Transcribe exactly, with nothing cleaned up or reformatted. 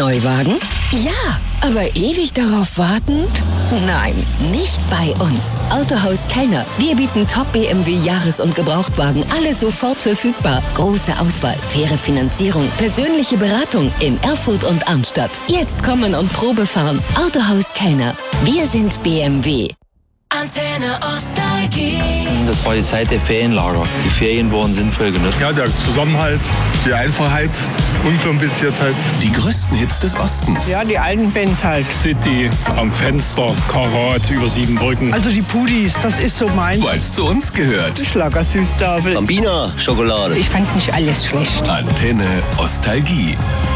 Neuwagen? Ja, aber ewig darauf warten? Nein, nicht bei uns. Autohaus Kellner. Wir bieten Top-B M W-Jahres- und Gebrauchtwagen. Alle sofort verfügbar. Große Auswahl, faire Finanzierung, persönliche Beratung in Erfurt und Arnstadt. Jetzt kommen und Probe fahren. Autohaus Kellner. Wir sind B M W. Antenne Nostalgie. Das war die Zeit der Ferienlager. Die Ferien wurden sinnvoll genutzt. Ja, der Zusammenhalt, die Einfachheit, Unkompliziertheit. Die größten Hits des Ostens. Ja, die alten Bands halt. City, am Fenster, Karat, über sieben Brücken. Also die Pudis, das ist so meins. Weil es zu uns gehört. Schlagersüßtafel. Bambina, Schokolade. Ich fand nicht alles schlecht. Antenne Nostalgie.